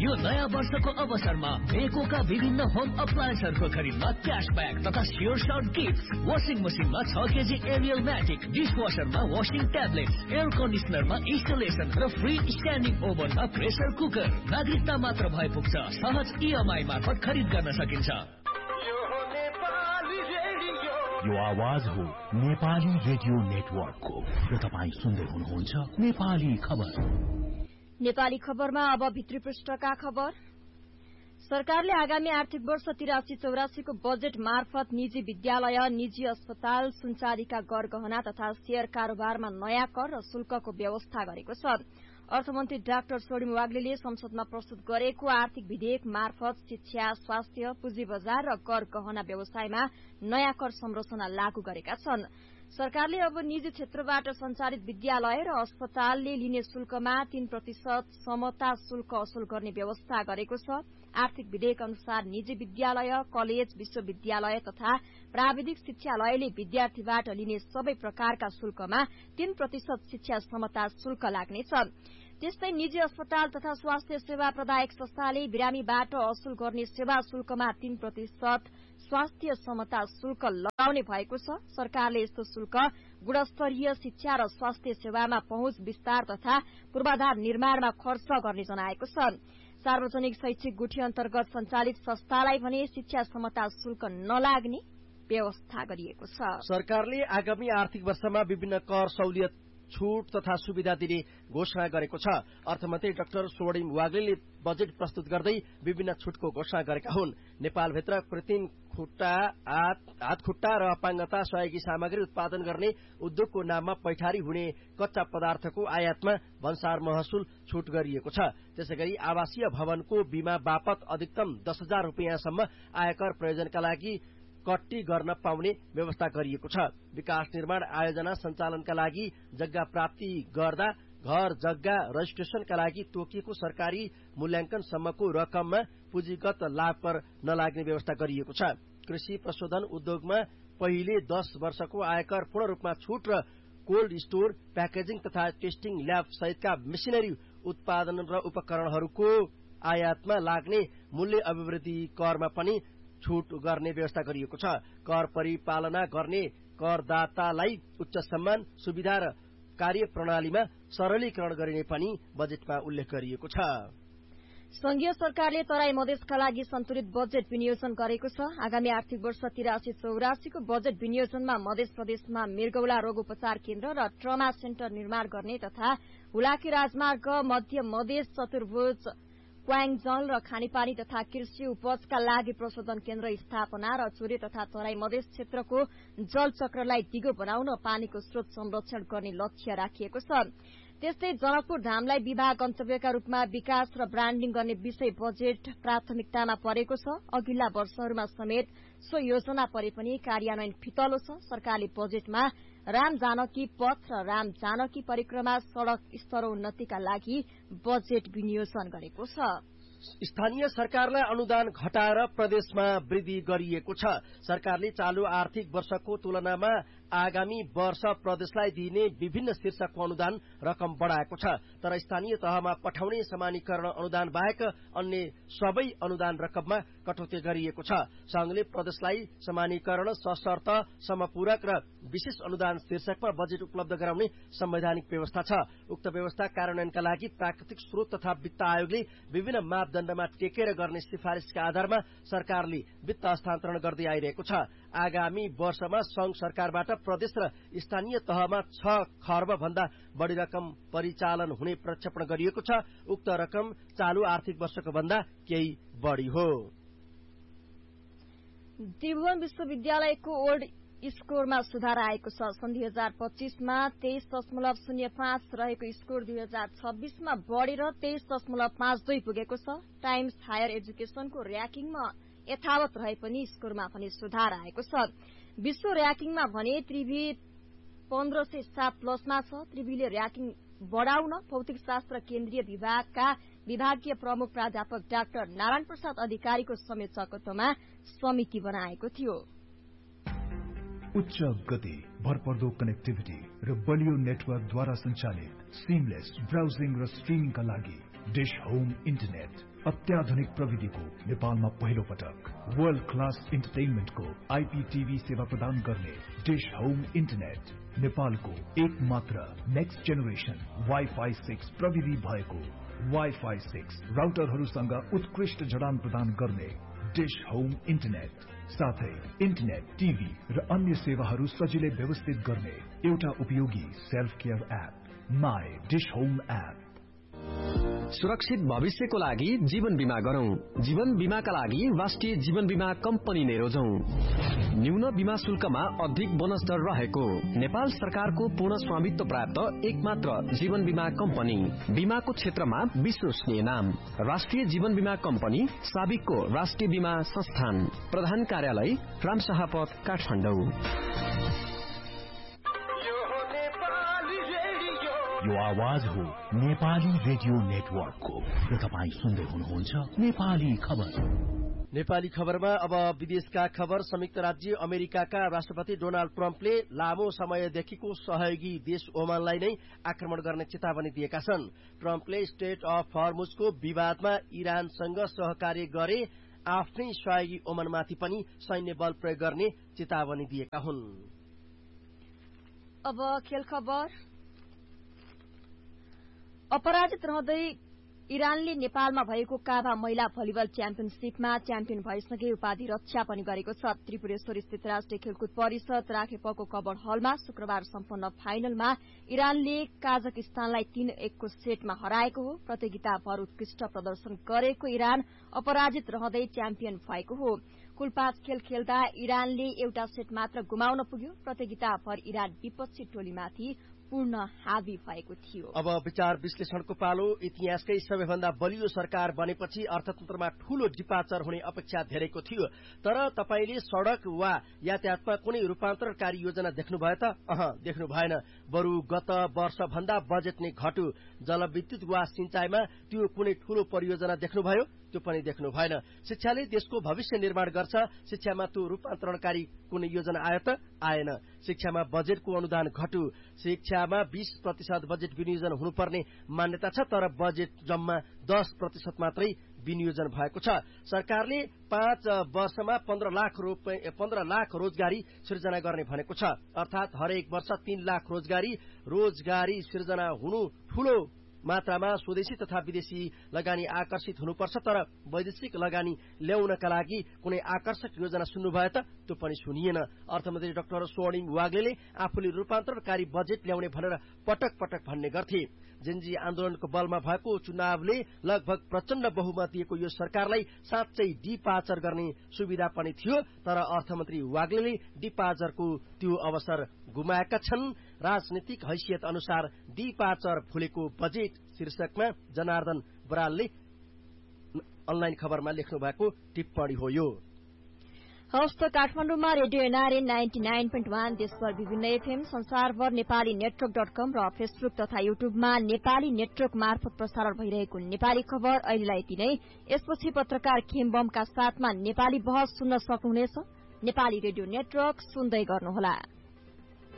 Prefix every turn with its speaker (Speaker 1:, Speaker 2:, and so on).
Speaker 1: यो नयाँ वर्षको अवसरमा बेकोका विभिन्न होम अप्लायन्सहरूको खरिदमा क्याशब्याक तथा स्योर सर्ट गिफ्ट। वासिङ मसिनमा 6 KG Ariel म्याटिक, डिसवासरमा washing tablets, air कन्डिसनरमा installation र फ्री स्ट्यान्डिङ ओभनमा प्रेसर कुकर। नागरिकता मात्र भए पुग्छ। सहज EMI मार्फत खरिद गर्न सकिन्छ।
Speaker 2: यो आवाज हो नेपाली रेडियो नेटवर्कको र तपाईँ सुन्दै हुनुहुन्छ नेपाली खबर।
Speaker 3: नेपाली खबरमा अब भित्री पृष्ठका खबर। सरकारले आगामी आर्थिक वर्ष 83-84 को बजेट मार्फत निजी विद्यालय, निजी अस्पताल, सुनचाँदीका गरगहना तथा शेयर कारोबारमा नयाँ कर र शुल्कको व्यवस्था गरेको छ। अर्थमन्त्री डाक्टर सोडिम वाग्लेले संसदमा प्रस्तुत गरेको आर्थिक विधेयक मार्फत शिक्षा, स्वास्थ्य, पुँजी बजार र कर गहना व्यवसायमा नयाँ कर संरचना लागू गरेका छन्। सरकारले अब निजी क्षेत्रबाट सञ्चालित विद्यालय र अस्पतालले लिने शुल्कमा 3% समता शुल्क असुल गर्ने व्यवस्था गरेको छ। आर्थिक विधेयक अनुसार निजी विद्यालय, कलेज, विश्वविद्यालय तथा प्राविधिक शिक्षालयले विद्यार्थीबाट लिने सबै प्रकारका शुल्कमा 3% शिक्षा समता शुल्क लाग्नेछ। त्यस्तै निजी अस्पताल तथा स्वास्थ्य सेवा प्रदायक संस्थाले बिरामीबाट असुल गर्ने सेवा शुल्कमा 3% स्वास्थ्य समता शुल्क लगाउने भएको छ। सरकारले यस्तो शुल्क गुणस्तरीय शिक्षा र स्वास्थ्य सेवामा पहुँच विस्तार तथा पूर्वाधार निर्माणमा खर्च गर्ने जनाएको छ। सार्वजनिक शैक्षिक गुठी अन्तर्गत सञ्चालित संस्थालाई भने शिक्षा समता शुल्क नलाग्ने व्यवस्था गरिएको छ।
Speaker 4: सरकारले आगामी आर्थिक वर्षमा विभिन्न कर सहुलियत, छूट तथा सुविधा दिने घोषणा गरेको छ। अर्थमन्त्री डाक्टर सोडिम वाग्लेले बजेट प्रस्तुत गर्दै विभिन्न छूटको घोषणा गरेका हुन्। नेपालभित्र कृत्रिम हातखुट्टा र अपाङ्गता सहयोगी सामग्री उत्पादन गर्ने उद्योगको नाममा पैठारी हुने कच्चा पदार्थको आयातमा भन्सार महसुल छूट गरिएको छ। त्यसैगरी आवासीय भवनको बीमा बापत अधिकतम 10,000 रुपियाँसम्म आयकर प्रयोजनका लागि कट्टी गर्न पाउने व्यवस्था गरिएको छ। विकास निर्माण आयोजना सञ्चालनका लागि जग्गा प्राप्ति गर्दा घर जग्गा रजिस्ट्रेशनका लागि तोकिएको सरकारी मूल्याङ्कनसम्मको रकममा पुँजीगत लाभ कर नलाग्ने व्यवस्था गरिएको छ। कृषि प्रशोधन उद्योगमा पहिले 10 वर्षको आयकर पूर्ण रूपमा छूट र कोल्ड स्टोर, प्याकेजिङ तथा टेस्टिङ ल्याब सहितका मेसिनरी उत्पादन र उपकरणहरूको आयातमा लाग्ने मूल्य अभिवृद्धि करमा पनि छूट गर्ने व्यवस्था गरिएको छ। कर परिपालना गर्ने करदातालाई उच्च सम्मान, सुविधा र कार्यप्रणालीमा सरलीकरण गरिने पनि बजेटमा उल्लेख गरिएको छ।
Speaker 3: संघीय सरकारले तराई मधेसका लागि सन्तुलित बजेट विनियोजन गरेको छ। आगामी आर्थिक वर्ष 83-84 को बजेट विनियोजनमा मध्य प्रदेशमा मृगौला रोग उपचार केन्द्र र ट्रमा सेन्टर निर्माण गर्ने तथा हुलाकी राजमार्ग, मध्य मधेस चतुर्भुज, क्वाङजल र खानेपानी तथा कृषि उपजका लागि प्रशोधन केन्द्र स्थापना र चुरे तथा तराई मधेस क्षेत्रको जलचक्रलाई दिगो बनाउन पानीको स्रोत संरक्षण गर्ने लक्ष्य राखिएको छ। त्यस्तै जनकपुर धामलाई विवाह गन्तव्यका रूपमा विकास र ब्रान्डिङ गर्ने विषय बजेट प्राथमिकतामा परेको छ। अघिल्ला वर्षहरूमा समेत सो योजना परे पनि कार्यान्वयन फितलो छ। सरकारले बजेटमा राम जानकी पथ र राम जानकी परिक्रमा सड़क स्तरोन्नतिका लागि बजेट विनियोजन गरेको छ।
Speaker 4: स्थानीय सरकारलाई अनुदान घटाएर प्रदेशमा वृद्धि गरिएको छ। सरकारले चालू आर्थिक वर्षको तुलनामा आगामी वर्ष प्रदेशलाई दिइने विभिन्न शीर्षकको अनुदान रकम बढ़ाएको छ। तर स्थानीय तहमा पठाउने समानीकरण अनुदान बाहेक अन्य सबै अनुदान रकममा कटौती गरिएको छ। संघले प्रदेशलाई समानीकरण, सशर्त, समपूरक र विशेष अनुदान शीर्षकमा बजेट उपलब्ध गराउने संवैधानिक व्यवस्था छ। उक्त व्यवस्था कार्यान्वयनका लागि प्राकृतिक स्रोत तथा वित्त आयोगले विभिन्न मापदण्डमा टेकेर गर्ने सिफारिसका आधारमा सरकारले वित्त हस्तान्तरण गर्दै आइरहेको छ। आगामी वर्षमा संघ सरकारबाट प्रदेश र स्थानीय तहमा 6 खर्ब भन्दा बढ़ी रकम परिचालन हुने प्रक्षेपण गरिएको छ। उक्त रकम चालू आर्थिक वर्षको भन्दा केही बढ़ी हो।
Speaker 3: त्रिभुवन विश्वविद्यालयको ओल्ड स्कोरमा सुधार आएको छ। सन् 2025 मा 23.05 रहेको स्कोर 2026 मा बढेर 23.52 पुगेको छ। टाइम्स हायर एजुकेशनको र्याङ्किङमा यथावत रहे पनि स्कोरमा पनि सुधार आएको छ। विश्व र्याङ्किङमा भने त्रिभि 1507 प्लसमा छ। त्रिभिले र्याङ्किङ बढ़ाउन भौतिक शास्त्र केन्द्रीय विभागका विभागीय प्रमुख प्राध्यापक डाक्टर नारायण प्रसाद अधिकारीको संयोजकत्वमा समिति बनाएको थियो।
Speaker 5: उच्च गति, भरपर्दो कनेक्टिभिटी र बलियो नेटवर्कद्वारा सञ्चालित सिमलेस ब्राउजिङ र स्ट्रिमिङका लागि डिश होम इन्टरनेट अत्याधुनिक प्रविधिको नेपालमा पहिलो पटक वर्ल्ड क्लास इन्टरटेनमेन्टको आइपीटीभी सेवा प्रदान गर्ने डिश होम इन्टरनेट नेपालको एक मात्र नेक्स्ट जेनेरेसन वाइफाई 6 प्रविधि भएको वाइफाई 6 राउटरहरूसँग उत्कृष्ट जडान प्रदान गर्ने डिश होम इन्टरनेट साथै इन्टरनेट टिभी र अन्य सेवाहरू सजिलै व्यवस्थित गर्ने एउटा उपयोगी self care app my dish home app.
Speaker 6: सुरक्षित भविष्यको लागि जीवन बीमा गरौं। जीवन बीमाका लागि राष्ट्रिय जीवन बीमा कम्पनी नै रोजौं। न्यून बीमा शुल्कमा अधिक बोनस दर रहेको नेपाल सरकारको पूर्ण स्वामित्व प्राप्त एकमात्र जीवन बीमा कम्पनी। बीमाको क्षेत्रमा विश्वसनीय नाम राष्ट्रिय जीवन बीमा कम्पनी साबिकको राष्ट्रिय बीमा संस्थान। प्रधान कार्यालय रामशाहपथ काठमाडौँ।
Speaker 2: यो आवाज हो नेपाली रेडियो नेटवर्कको र तपाईं सुन्दै हुनुहुन्छ नेपाली खबर।
Speaker 4: नेपाली खबरमा अब विदेशका खबर। संयुक्त राज्य अमेरिकाका राष्ट्रपति डोनाल्ड ट्रम्पले लामो समयदेखिको सहयोगी देश ओमानलाई नै आक्रमण गर्ने चेतावनी दिएका छन्। ट्रम्पले स्टेट अफ हर्मुजको विवादमा इरानसँग सहकार्य गरे आफ्नै सहयोगी ओमानमाथि पनि सैन्य बल प्रयोग गर्ने चेतावनी दिएका हुन्।
Speaker 3: अब खेल खबर। अपराजित रहँदै इरानले नेपालमा भएको काभा महिला भलिबल च्याम्पियनशीपमा च्याम्पियन भएसँगै उपाधि रक्षा पनि गरेको छ। त्रिपुरेश्वर स्थित राष्ट्रिय खेलकुद परिषद राखेपको कबड हलमा शुक्रबार सम्पन्न फाइनलमा इरानले काजाकिस्तानलाई 3-1 को सेटमा हराएको हो। प्रतियोगिताभर उत्कृष्ट प्रदर्शन गरेको इरान अपराजित रहँदै च्याम्पियन भएको हो। कुल 5 खेल खेल्दा इरानले एउटा सेट मात्र गुमाउन पुग्यो। प्रतियोगिताभर इरान विपक्षी टोलीमाथि पूर्ण हावी भएको थियो।
Speaker 4: अब विचार विश्लेषणको पालो। इतिहासकै सबैभन्दा बलियो सरकार बनेपछि अर्थतन्त्रमा ठूलो डिपार्चर हुने अपेक्षा धेरैको थियो। तर तपाईले सड़क वा यातायातमा कुनै रूपान्तरकारी योजना देख्नुभयो त? देख्नु भएन। बरु गत वर्ष भन्दा बजेट नै घट्यो। जलविद्युत वा सिंचाईमा त्यो कुनै ठूलो परियोजना देख्नुभयो? त्यो पनि देख्नु भएन। शिक्षाले देशको भविष्य निर्माण गर्छ। शिक्षामा त्यो रूपान्तरणकारी कुनै योजना आयो त? आएन। शिक्षामा बजेटको अनुदान घट्यो। शिक्षामा 20% बजेट विनियोजन हुनुपर्ने मान्यता छ, तर बजेट जम्मा 10% मात्रै विनियोजन भएको छ। सरकारले 5 वर्षमा 15 लाख रोजगारी सृजना गर्ने भनेको छ। अर्थात हरेक वर्ष 3 लाख रोजगारी सृजना हुनु ठूलो मात्रामा स्वदेशी तथा विदेशी लगानी आकर्षित हुनुपर्छ। तर वैदेशिक लगानी ल्याउनका लागि कुनै आकर्षक योजना सुन्नुभयो त? त्यो पनि सुनिएन। अर्थमन्त्री डाक्टर स्वर्णिम वाग्लेले आफूले रूपान्तरकारी बजेट ल्याउने भनेर पटक पटक भन्ने गर्थे। जेनजी आन्दोलनको बलमा भएको चुनावले लगभग प्रचण्ड बहुमत दिएको यो सरकारलाई साँच्चै डिपार्चर गर्ने सुविधा पनि थियो। तर अर्थमन्त्री वाग्लेले डिपार्चरको त्यो अवसर गुमाएका छन्। राजनीतिक हैसियत अनुसार डिपार्चर भुलेको बजेट शीर्षकमा जनार्दन बरालले अनलाइन खबरमा लेख्नु भएको टिप्पणी हो यो।
Speaker 3: हवस् त काठमाडौँमा रेडियो एनआरए 99.1 देशभर विभिन्न एफएम संसारभर नेपाली नेटवर्क.com र फेसबुक तथा युट्युबमा नेपाली नेटवर्क मार्फत प्रसारण भइरहेको नेपाली खबर अहिलेलाई यति नै। यसपछि पत्रकार खेमबमका साथमा नेपाली बहस सुन्न सक्नुहुनेछ। नेपाली रेडियो नेटवर्क सुन्दै गर्नुहोला।